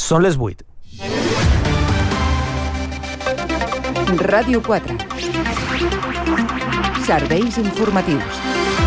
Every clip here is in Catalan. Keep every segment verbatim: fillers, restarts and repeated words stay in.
Són les vuit. Ràdio quatre. Serveis informatius.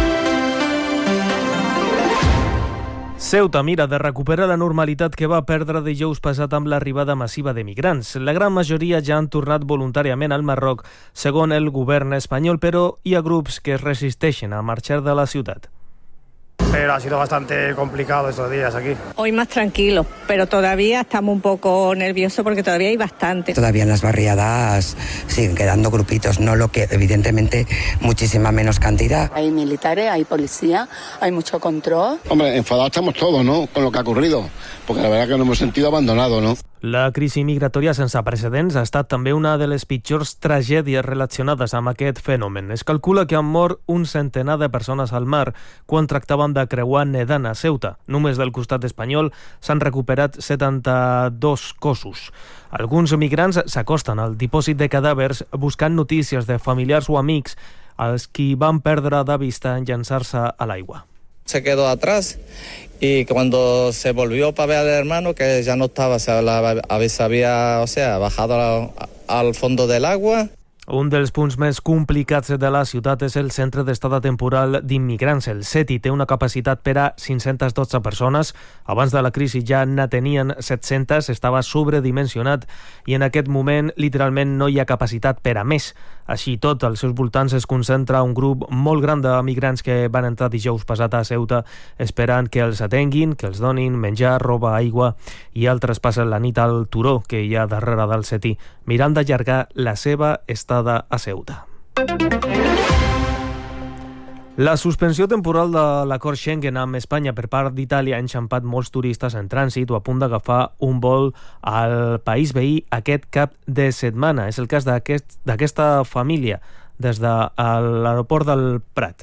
Ceuta mira de recuperar la normalitat que va perdre dijous passat amb l'arribada massiva de migrants. La gran majoria ja han tornat voluntàriament al Marroc, segons el govern espanyol, però hi ha grups que es resisteixen a marxar de la ciutat. Pero ha sido bastante complicado estos días aquí. Hoy más tranquilo, pero todavía estamos un poco nerviosos porque todavía hay bastante. Todavía en las barriadas siguen quedando grupitos, no lo que evidentemente muchísima menos cantidad. Hay militares, hay policía, hay mucho control. Hombre, enfadados estamos todos, ¿no?, con lo que ha ocurrido, porque la verdad que nos hemos sentido abandonados, ¿no? La crisi migratòria sense precedents ha estat també una de les pitjors tragèdies relacionades amb aquest fenomen. Es calcula que han mort un centenar de persones al mar quan tractaven de creuar nedant a Ceuta. Només del costat espanyol s'han recuperat setanta-dos cossos. Alguns migrants s'acosten al dipòsit de cadàvers buscant notícies de familiars o amics als qui van perdre de vista en llançar-se a l'aigua. Se quedó atrás y cuando se volvió para ver al hermano, que ya no estaba, se había, o sea, bajado al fondo del agua. Un dels punts més complicats de la ciutat és el centre d'estada temporal d'immigrants. El CETI té una capacitat per a cinc-centes dotze persones. Abans de la crisi ja ne tenien set-centes, estava sobredimensionat i en aquest moment literalment no hi ha capacitat per a més. Així tot, als seus voltants es concentra un grup molt gran de migrants que van entrar dijous passat a Ceuta esperant que els atenguin, que els donin menjar, roba, aigua, i altres passen la nit al turó que hi ha darrere del CETI, mirant d'allargar la seva estada a Ceuta. La suspensió temporal de l'acord Schengen amb Espanya per part d'Itàlia ha enxampat molts turistes en trànsit o a punt d'agafar un vol al país veí aquest cap de setmana. És el cas d'aquest, d'aquesta família des de l'aeroport del Prat.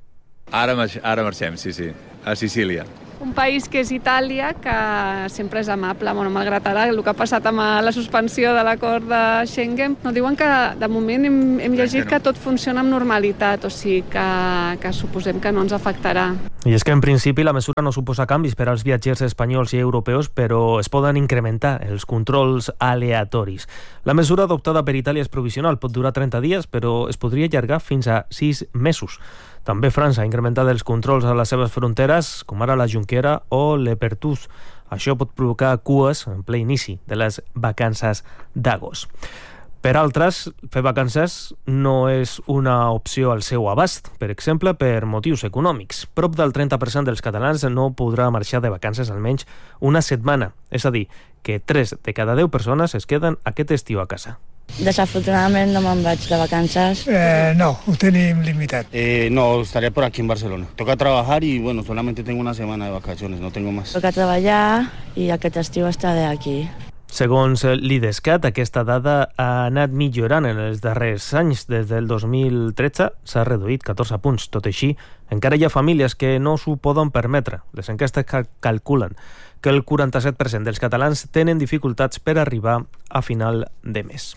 Ara, ara marxem, sí, sí, a Sicília. Un país que és Itàlia, que sempre és amable, bueno, malgrat ara el que ha passat amb la suspensió de l'acord de Schengen. No, diuen que de moment hem, hem llegit que tot funciona amb normalitat, o sigui que, que suposem que no ens afectarà. I és que en principi la mesura no suposa canvis per als viatgers espanyols i europeus, però es poden incrementar els controls aleatoris. La mesura adoptada per Itàlia és provisional, pot durar trenta dies, però es podria allargar fins a sis mesos. També França ha incrementat els controls a les seves fronteres, com ara la Junquera o l'Epertús. Això pot provocar cues en ple inici de les vacances d'agost. Per altres, fer vacances no és una opció al seu abast, per exemple, per motius econòmics. Prop del trenta per cent dels catalans no podrà marxar de vacances almenys una setmana. És a dir, que tres de cada deu persones es queden aquest estiu a casa. Desafortunadament no me'n vaig de vacances. Eh, no, ho tenim limitat. Eh, no, estaré por aquí en Barcelona. Toca trabajar y bueno, solamente tengo una semana de vacaciones, no tengo más. Toca treballar i aquest estiu estaré aquí. Segons l'IDESCAT, aquesta dada ha anat millorant en els darrers anys. Des del dos mil tretze s'ha reduït catorze punts. Tot així, encara hi ha famílies que no s'ho poden permetre. Les enquestes calculen que el quaranta-set per cent dels catalans tenen dificultats per arribar a final de mes.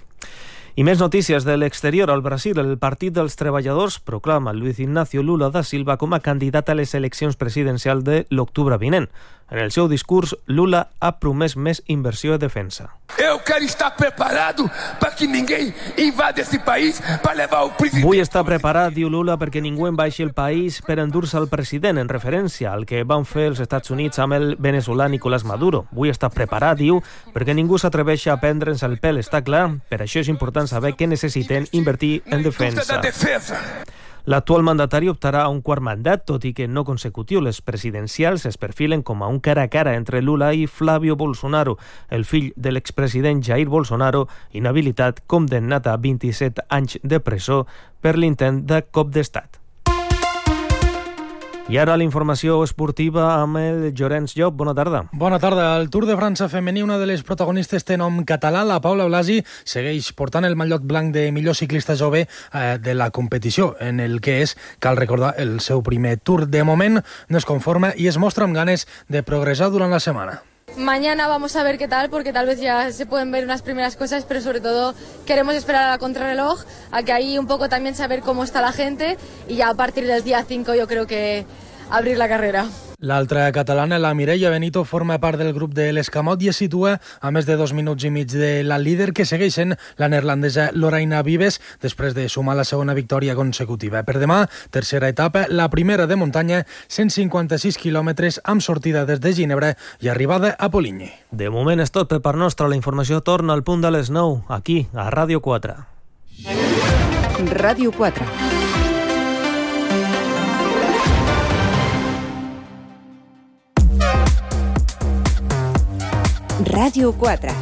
I més notícies de l'exterior. Al Brasil, el Partit dels Treballadors proclama Luis Ignacio Lula da Silva com a candidat a les eleccions presidencials de l'octubre vinent. En el seu discurs, Lula ha promès més inversió de defensa. Eu quero estar preparado para que ninguém invada esse país para levar o presidente. Vull estar preparat, diu Lula, perquè ningú envaixi el país per endur-se el president, en referència al que van fer els Estats Units amb el veneçolà Nicolás Maduro. Vull estar preparat, diu, perquè ningú s'atreveixi a prendre'ns el pèl, està clar. Per això és important saber què necessiten invertir en defensa. L'actual mandatari optarà a un quart mandat, tot i que no consecutiu. Les presidencials es perfilen com a un cara a cara entre Lula i Flavio Bolsonaro, el fill de l'expresident Jair Bolsonaro, inhabilitat, condemnat a vint-i-set anys de presó per l'intent de cop d'estat. I ara la informació esportiva amb el Llorenç Llop. Bona tarda. Bona tarda. El Tour de França femení, una de les protagonistes té nom català. La Paula Blasi segueix portant el mallot blanc de millor ciclista jove eh, de la competició, en el que és, cal recordar, el seu primer Tour. De moment no es conforma i es mostra amb ganes de progressar durant la setmana. Mañana vamos a ver qué tal, porque tal vez ya se pueden ver unas primeras cosas, pero sobre todo queremos esperar a la contrarreloj, a que ahí un poco también saber cómo está la gente y ya a partir del día cinco yo creo que abrir la carrera. L'altra catalana, la Mireia Benito, forma part del grup de l'Escamot i es situa a més de dos minuts i mig de la líder, que segueix sent la neerlandesa Lorraine Vives, després de sumar la segona victòria consecutiva. Per demà, tercera etapa, la primera de muntanya, cent cinquanta-sis quilòmetres amb sortida des de Ginebra i arribada a Poligny. De moment és tot per part nostra. La informació torna al punt de les nou, aquí, a Ràdio quatre. Ràdio quatre. Ràdio quatre.